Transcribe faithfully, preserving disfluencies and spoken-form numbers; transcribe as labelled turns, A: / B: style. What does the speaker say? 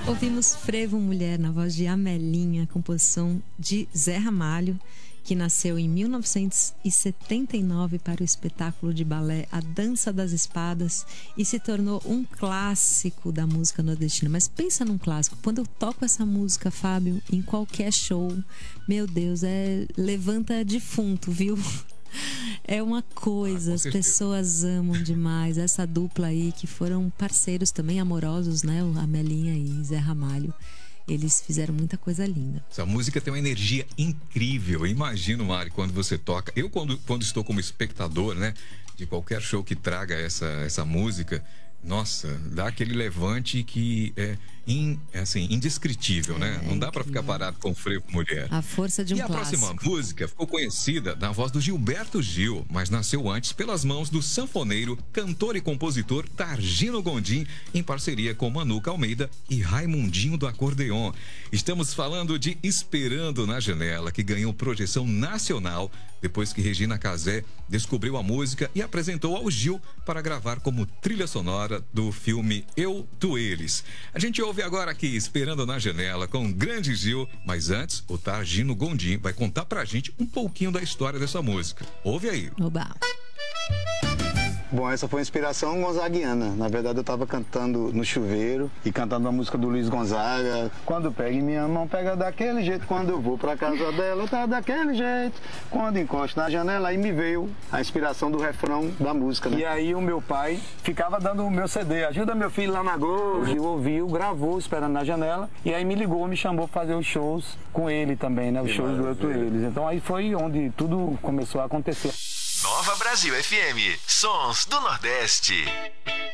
A: Ouvimos Frevo Mulher na voz de Amelinha, composição de Zé Ramalho, que nasceu em mil novecentos e setenta e nove para o espetáculo de balé A Dança das Espadas e se tornou um clássico da música nordestina. Mas pensa num clássico, quando eu toco essa música, Fábio, em qualquer show, meu Deus, é levanta defunto, viu? É uma coisa,
B: ah,
A: as pessoas amam demais essa dupla aí, que foram parceiros também amorosos, né? O Amelinha e Zé Ramalho. Eles fizeram muita coisa linda.
B: Essa música tem uma energia incrível. Imagino, Mari, quando você toca. Eu, quando, quando estou como espectador, né, de qualquer show que traga essa, essa música, nossa, dá aquele levante que é, in, é assim, indescritível, é, né? Não dá para ficar parado com Frevo Mulher.
A: A força de um
B: E a
A: clássico.
B: próxima música ficou conhecida na voz do Gilberto Gil, mas nasceu antes pelas mãos do sanfoneiro, cantor e compositor Targino Gondim, em parceria com Manuca Almeida e Raimundinho do Acordeon. Estamos falando de Esperando na Janela, que ganhou projeção nacional depois que Regina Casé descobriu a música e apresentou ao Gil para gravar como trilha sonora do filme Eu, Tu, Eles. A gente ouve agora aqui Esperando na Janela com o grande Gil, mas antes o Targino Gondim vai contar pra gente um pouquinho da história dessa música. Ouve aí.
A: Oba!
C: Bom, essa foi uma inspiração gonzaguiana. Na verdade, eu estava cantando no chuveiro e cantando a música do Luiz Gonzaga. Quando pega em minha mão, pega daquele jeito. Quando eu vou pra casa dela, tá daquele jeito. Quando encosto na janela, aí me veio a inspiração do refrão da música, né? E aí o meu pai ficava dando o meu C D. Ajuda meu filho lá na Globo. E ouviu, gravou, Esperando na Janela. E aí me ligou, me chamou pra fazer os shows com ele também, né? Os que shows do Eu, Tu, Eles. Então aí foi onde tudo começou a acontecer.
D: Nova Brasil F M, Sons do Nordeste.